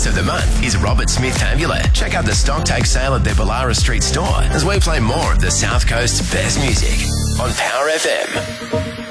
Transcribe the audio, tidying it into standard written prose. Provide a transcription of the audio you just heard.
Artist of the Month is Robert Smith Amulet. Check out the stock take sale at their Ballara Street store as we play more of the South Coast's best music on Power FM.